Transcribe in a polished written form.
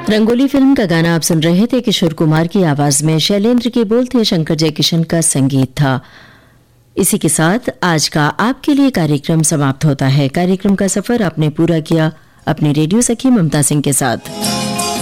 Rangoli film का गाना आप सुन रहे थे। किशोर कुमार की आवाज में शैलेंद्र के बोल थे, शंकर जयकिशन का संगीत था। इसी के साथ आज का आपके लिए कार्यक्रम समाप्त होता है। कार्यक्रम का सफर आपने पूरा किया अपने रेडियो सखी ममता सिंह के साथ।